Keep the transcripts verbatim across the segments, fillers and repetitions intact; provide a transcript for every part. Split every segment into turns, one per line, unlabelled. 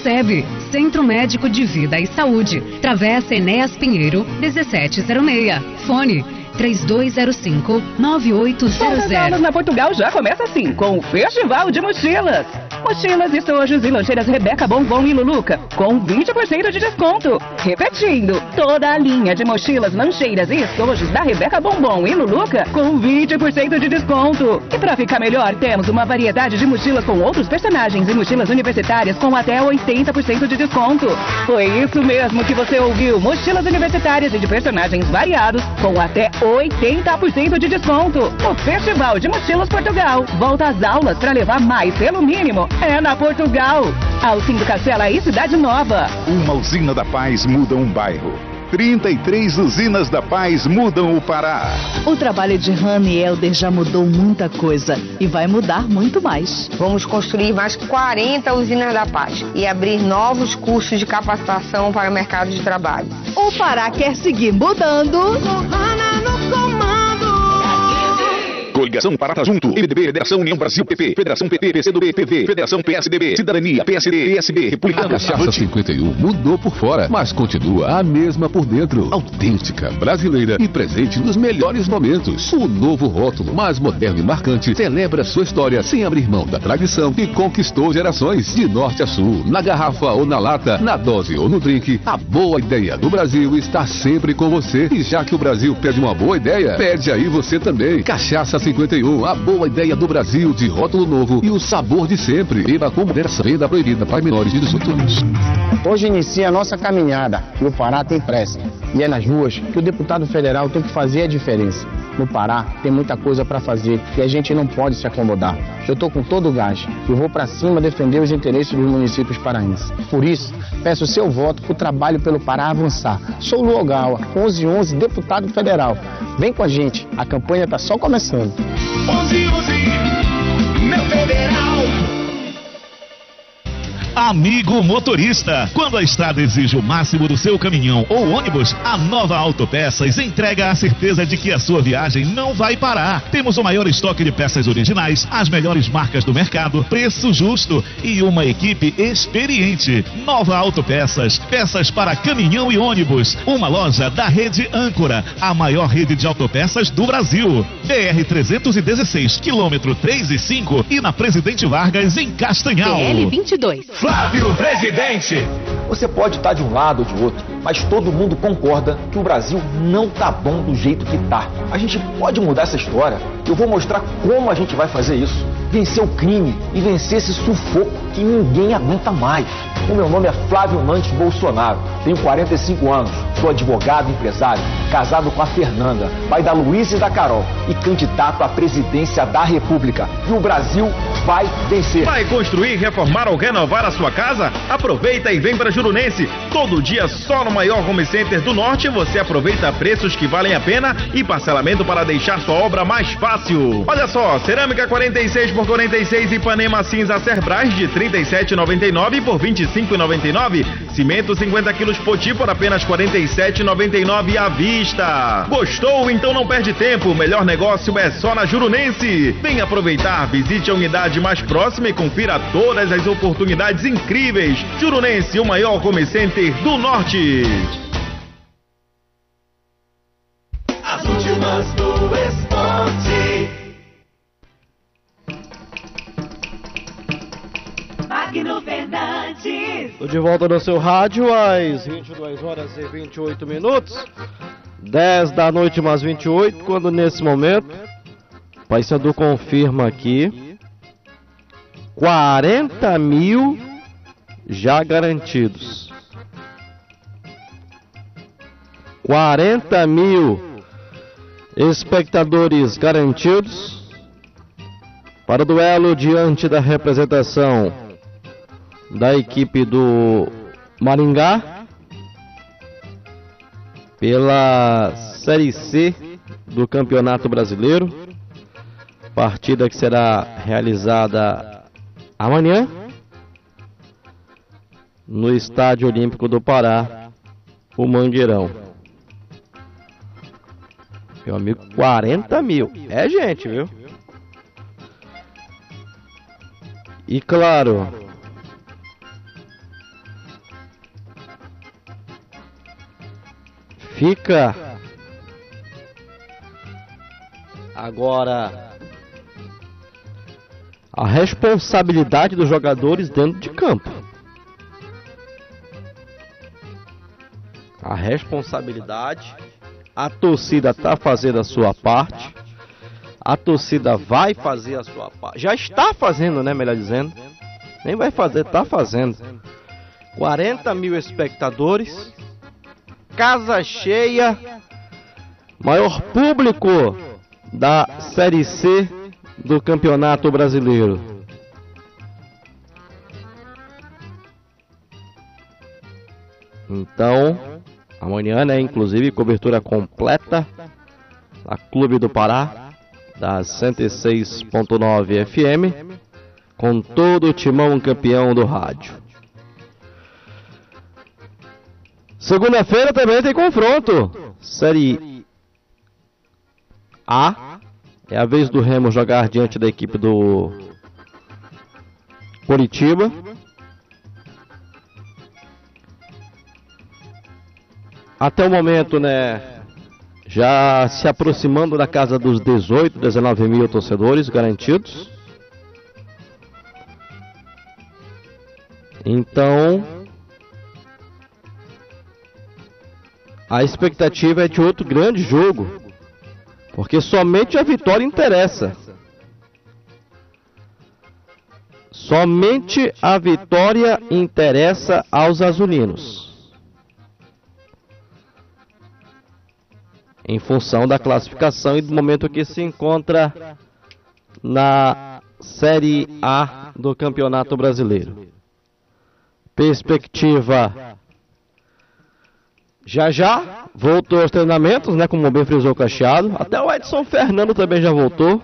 SEB, Centro Médico de Vida e Saúde, Travessa Enéas Pinheiro, dezessete zero seis. Fone três dois zero cinco, nove oito zero zero.
As aulas na Portugal já começa assim, com o Festival de Mochilas. Mochilas, estojos e lancheiras Rebeca, Bombom e Luluca, com vinte por cento de desconto. Repetindo, toda a linha de mochilas, lancheiras e estojos da Rebeca, Bombom e Luluca, com vinte por cento de desconto. E pra ficar melhor, temos uma variedade de mochilas com outros personagens e mochilas universitárias com até oitenta por cento de desconto. Foi isso mesmo que você ouviu, mochilas universitárias e de personagens variados, com até oitenta por cento de desconto. O Festival de Mochilas Portugal volta às aulas para levar mais pelo mínimo. É na Portugal. Alcindo Castela e Cidade Nova.
Uma usina da Paz muda um bairro. trinta e três usinas da Paz mudam o Pará.
O trabalho de Hannah e Helder já mudou muita coisa e vai mudar muito mais.
Vamos construir mais quarenta usinas da Paz e abrir novos cursos de capacitação para o mercado de trabalho.
O Pará quer seguir mudando.
Coligação Pará tá junto. M D B, Federação União Brasil P P, Federação P P, P C do B, P V, Federação P S D B, Cidadania, P S D, P S B, Republicano.
A Cachaça cinquenta e um mudou por fora, mas continua a mesma por dentro. Autêntica, brasileira e presente nos melhores momentos. O novo rótulo, mais moderno e marcante, celebra sua história sem abrir mão da tradição e conquistou gerações de norte a sul. Na garrafa ou na lata, na dose ou no drink, a boa ideia do Brasil está sempre com você. E já que o Brasil pede uma boa ideia, pede aí você também. Cachaça cinquenta e um, a boa ideia do Brasil, de rótulo novo e o sabor de sempre. Beba com moderação. Venda proibida para menores de dezoito anos.
Hoje inicia a nossa caminhada e o Pará tem pressa. E é nas ruas que o deputado federal tem que fazer a diferença. No Pará tem muita coisa para fazer e a gente não pode se acomodar. Eu tô com todo o gás e vou para cima defender os interesses dos municípios paraenses. Por isso, peço o seu voto para o trabalho pelo Pará avançar. Sou Lu Ogawa, onze onze, deputado federal. Vem com a gente, a campanha tá só começando.
onze onze, meu federal. Amigo motorista, quando a estrada exige o máximo do seu caminhão ou ônibus, a Nova Autopeças entrega a certeza de que a sua viagem não vai parar. Temos o maior estoque de peças originais, as melhores marcas do mercado, preço justo e uma equipe experiente. Nova Autopeças, peças para caminhão e ônibus. Uma loja da rede Âncora, a maior rede de autopeças do Brasil. B R trezentos e dezesseis, quilômetro três e cinco e na Presidente Vargas, em Castanhal.
P L vinte e dois.
Flávio Presidente! Você pode estar de um lado ou de outro, mas todo mundo concorda que o Brasil não tá bom do jeito que tá. A gente pode mudar essa história. Eu vou mostrar como a gente vai fazer isso. Vencer o crime e vencer esse sufoco que ninguém aguenta mais. O meu nome é Flávio Nantes Bolsonaro, tenho quarenta e cinco anos, sou advogado e empresário, casado com a Fernanda, pai da Luísa e da Carol e candidato à presidência da República. E o Brasil vai vencer.
Vai construir, reformar ou renovar a sua casa? Aproveita e vem para Jurunense. Todo dia só no maior home center do Norte você aproveita preços que valem a pena e parcelamento para deixar sua obra mais fácil. Olha só, cerâmica quarenta e seis por quarenta e seis Ipanema cinza Cerbras de trinta e sete reais e noventa e nove por vinte e cinco reais e noventa e nove. Cimento cinquenta quilos Poti por apenas quarenta e sete reais e noventa e nove à vista. Gostou? Então não perde tempo. O melhor negócio é só na Jurunense. Vem aproveitar, visite a unidade mais próxima e confira todas as oportunidades incríveis. Jurunense, o maior home center do Norte.
As últimas do esporte. Magno Fernandes.
Tô de volta no seu rádio às vinte e duas horas e vinte e oito minutos. dez da noite mais vinte e oito, quando nesse momento o Paysandu confirma aqui quarenta mil já garantidos. quarenta mil espectadores garantidos para o duelo diante da representação da equipe do Maringá pela Série C do Campeonato Brasileiro, partida que será realizada amanhã no Estádio Olímpico do Pará, o Mangueirão. Meu amigo, quarenta mil, é gente, viu? E claro, Fica agora a responsabilidade dos jogadores dentro de campo. A responsabilidade, a torcida está fazendo a sua parte, a torcida vai fazer a sua parte, já está fazendo, né, melhor dizendo, nem vai fazer, está fazendo. quarenta mil espectadores, casa cheia, maior público da Série C do Campeonato Brasileiro. Então, amanhã, né, inclusive, cobertura completa da Clube do Pará, da cento e seis ponto nove F M, com todo o timão campeão do rádio. Segunda-feira também tem confronto. Série A. É a vez do Remo jogar diante da equipe do Coritiba. Até o momento, né, já se aproximando da casa dos dezoito, dezenove mil torcedores garantidos. Então, a expectativa é de outro grande jogo, porque somente a vitória interessa. Somente a vitória interessa aos azulinos, em função da classificação e do momento que se encontra na Série A do Campeonato Brasileiro. Perspectiva: já já voltou aos treinamentos, né, como bem frisou o Cacheado. Até o Edson Fernando também já voltou.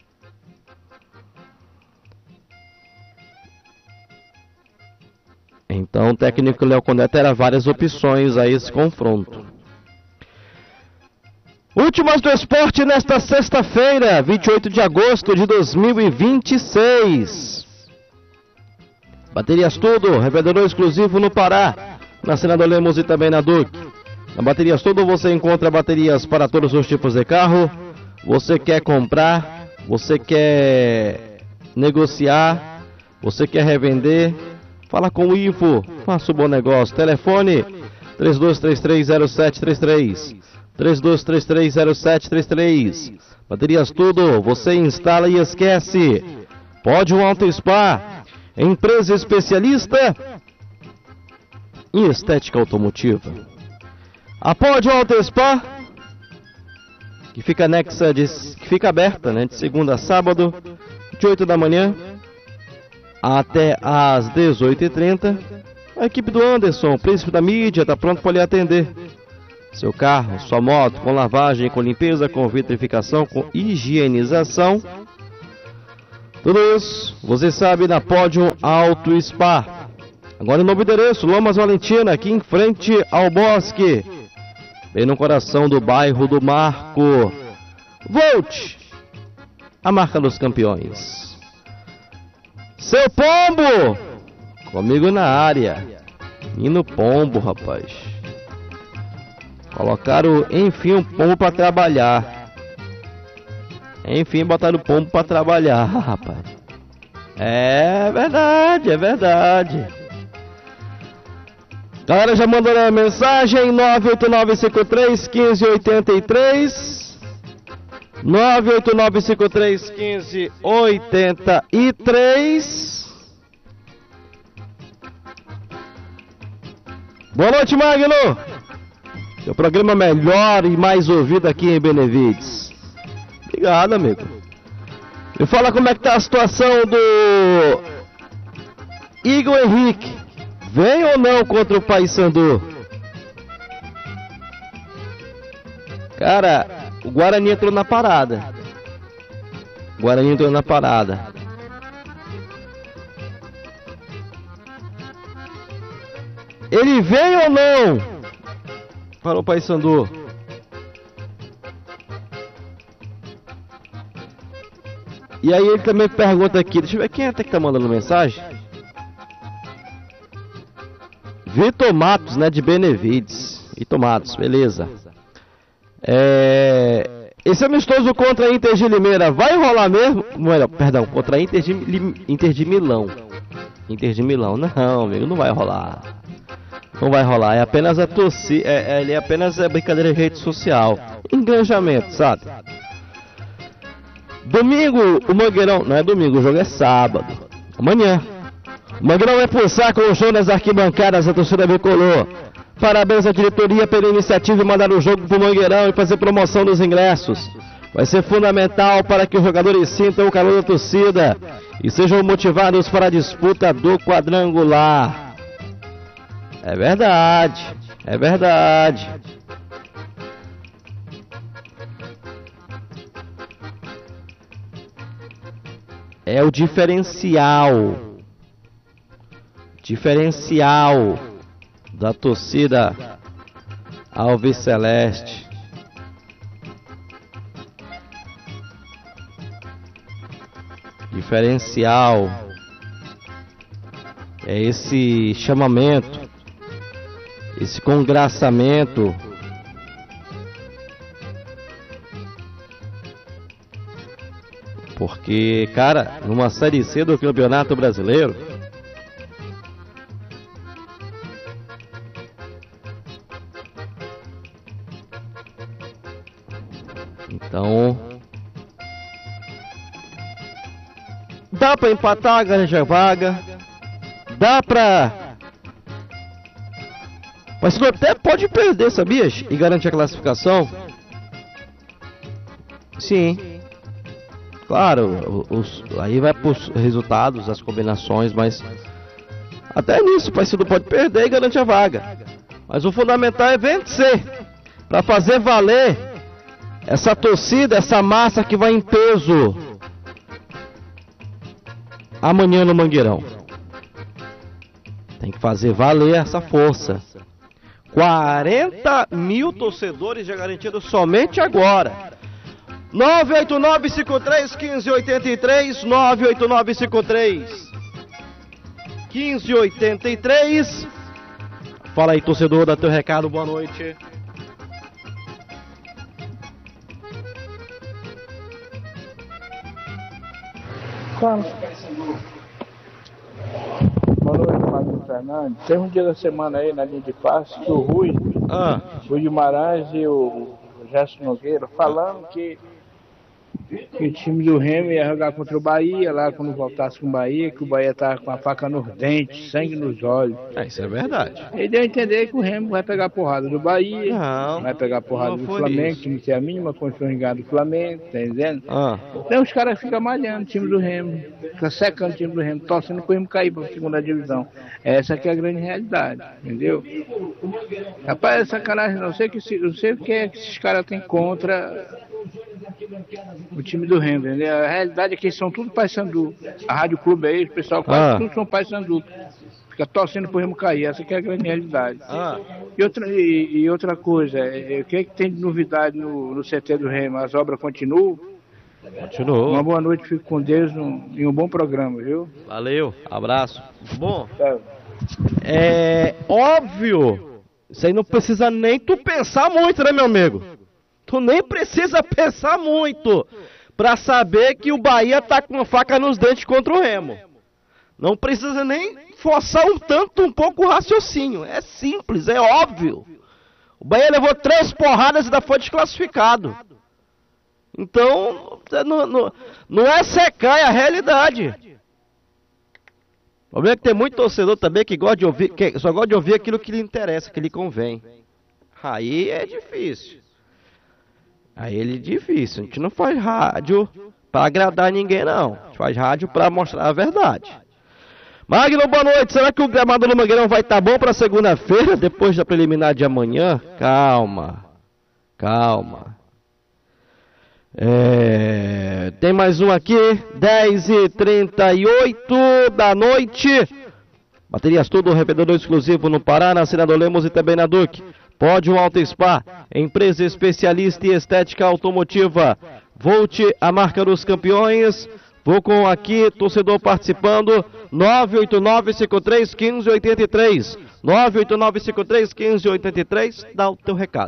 Então o técnico Léo Condé terá várias opções a esse confronto. Últimas do esporte nesta sexta-feira, vinte e oito de agosto de dois mil e vinte e seis. Baterias Tudo, revendedor exclusivo no Pará, na Senador Lemos e também na Duque. Na Baterias Tudo você encontra baterias para todos os tipos de carro. Você quer comprar, você quer negociar, você quer revender, fala com o Ivo, faça um bom negócio. Telefone três dois três três zero sete três três. três dois três três zero sete três três. Baterias Tudo, você instala e esquece. Pode um Auto Spa, empresa especialista em estética automotiva. A Pode Auto Spa, que fica anexa de, que fica aberta, né, de segunda a sábado, de oito da manhã até às dezoito e trinta. A equipe do Anderson, príncipe da mídia, está pronto para lhe atender. Seu carro, sua moto, com lavagem, com limpeza, com vitrificação, com higienização. Tudo isso você sabe na Pódio Auto Spa. Agora em novo endereço, Lomas Valentina, aqui em frente ao Bosque, bem no coração do bairro do Marco. Volt, a marca dos campeões. Seu Pombo, comigo na área. E no Pombo, rapaz. Colocaram, enfim, um pombo para trabalhar. Enfim, botaram o pombo para trabalhar, rapaz. É verdade, é verdade. Galera já mandou a mensagem: nove oito nove cinco três um cinco oito três. nove oito nove cinco três um cinco oito três. Boa noite, Magno. Seu programa melhor e mais ouvido aqui em Benevides. Obrigado, amigo. Me fala como é que tá a situação do Igor Henrique. Vem ou não contra o Paysandu? Cara, o Guarani entrou na parada. O Guarani entrou na parada. Ele vem ou não para o Paysandu? E aí ele também pergunta aqui, deixa eu ver quem é que tá mandando mensagem. Vitor Matos, né, de Benevides. e tomados, beleza. É, esse amistoso contra a Inter de Limeira vai rolar mesmo? Melhor, perdão, contra a Inter de, Inter de Milão. Inter de Milão, não, amigo, não vai rolar. Não vai rolar, é apenas a torcida, é, é, é apenas a brincadeira de rede social. Engajamento, sabe? Domingo, o Mangueirão, não é domingo, o jogo é sábado. Amanhã. O Mangueirão vai pulsar com o show nas arquibancadas, a torcida bicolor. Parabéns à diretoria pela iniciativa de mandar o jogo pro Mangueirão e fazer promoção dos ingressos. Vai ser fundamental para que os jogadores sintam o calor da torcida e sejam motivados para a disputa do quadrangular. É verdade, é verdade. É o diferencial. Diferencial da torcida alviceleste. Diferencial é esse chamamento, esse congraçamento porque, cara, numa Série C do Campeonato Brasileiro, então dá pra empatar, garante a vaga, dá pra, mas tu até pode perder, sabias? E garante a classificação. Sim. Claro, os, aí vai pros resultados, as combinações, mas até nisso o Paysandu pode perder e garante a vaga. Mas o fundamental é vencer, para fazer valer essa torcida, essa massa que vai em peso amanhã no Mangueirão. Tem que fazer valer essa força. quarenta mil torcedores já garantidos somente agora. nove oito nove cinco três um cinco oito três, nove oito nove cinco três um cinco oito três. Fala aí, torcedor, dá teu recado, boa noite.
Fala. Boa noite, Magno Fernandes. Teve um dia da semana aí na linha de passe que o Rui,
ah.
o Guimarães e o Gerson Nogueira falando que que o time do Remo ia jogar contra o Bahia, lá quando voltasse com o Bahia, que o Bahia tava com a faca nos dentes, sangue nos olhos.
É, isso é verdade.
Ele deu a entender que o Remo vai pegar porrada do Bahia,
não,
vai pegar porrada do Flamengo, isso. Que não tem a mínima condição de ganhar do Flamengo, tá entendendo?
Ah.
Então os caras ficam malhando o time do Remo, ficam secando o time do Remo, torcendo pro Remo cair pra segunda divisão. Essa que é a grande realidade, entendeu? Rapaz, é sacanagem, não sei, que, não sei o que é que esses caras têm contra o time do Remo, entendeu? A realidade é que eles são tudo Paysandu. A Rádio Clube aí, o pessoal quase ah. tudo são Paysandu. Fica torcendo pro Remo cair, essa que é a grande realidade. Ah. E, outra, e, e outra coisa, é, o que é que tem de novidade no, no C T do Remo? As obras continuam?
Continuou.
Uma boa noite, fico com Deus no, em um bom programa, viu?
Valeu, abraço. Bom, é óbvio, isso aí não precisa nem tu pensar muito, né, meu amigo? Tu nem precisa pensar muito pra saber que o Bahia tá com a faca nos dentes contra o Remo. Não precisa nem forçar um tanto, um pouco o raciocínio. É simples, é óbvio. O Bahia levou três porradas e ainda foi desclassificado. Então, não, não, não é secar, é a realidade. O problema é que tem muito torcedor também que, gosta de ouvir, que só gosta de ouvir aquilo que lhe interessa, que lhe convém. Aí é difícil. Aí ele é difícil, a gente não faz rádio para agradar ninguém não, a gente faz rádio para mostrar a verdade. Magno, boa noite, será que o gramado do Mangueirão vai estar tá bom para segunda-feira, depois da preliminar de amanhã? Calma, calma. É, tem mais um aqui, dez e trinta e oito da noite. Baterias tudo, revendedor exclusivo no Pará, na Senador Lemos e também na Duque. Pódio Auto Spa, empresa especialista em estética automotiva. Volt, a marca dos campeões. Vou com aqui, torcedor participando, nove oito nove, cinco três um cinco, oito três. nove oito nove, cinco três um cinco, oito três, dá o teu recado.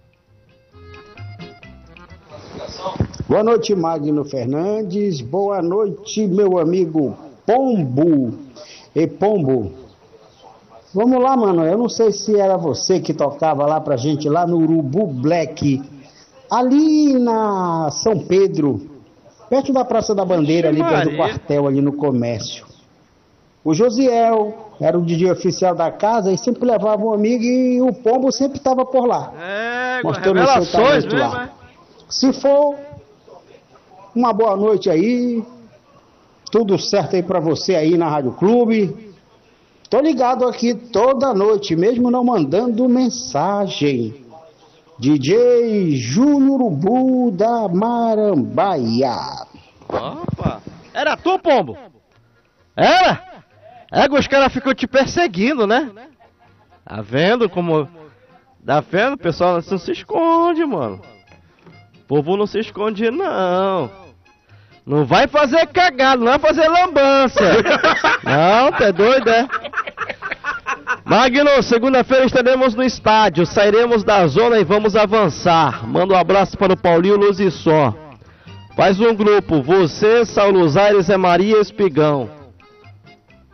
Boa noite, Magno Fernandes. Boa noite, meu amigo Pombo. E Pombo, vamos lá, mano. Eu não sei se era você que tocava lá pra gente, lá no Urubu Black, ali na São Pedro, perto da Praça da Bandeira, ali perto do quartel, ali no comércio. O Josiel era o D J oficial da casa e sempre levava um amigo e o Pombo sempre estava por lá.
É,
mostrando o seu talento lá. Se for, uma boa noite aí. Tudo certo aí pra você aí na Rádio Clube. Tô ligado aqui toda noite, mesmo não mandando mensagem. D J Júnior Urubu da Marambaia.
Opa! Era tu, Pombo? Era? É, os caras ficam te perseguindo, né? Tá vendo como... Tá vendo? O pessoal não se esconde, mano. O povo não se esconde, não. Não vai fazer cagada, não vai fazer lambança. Não, tá doido, é? Magno, segunda-feira estaremos no estádio. Sairemos da zona e vamos avançar. Manda um abraço para o Paulinho Luz e só. Faz um grupo. Você, Saulo Aires, é Maria Espigão.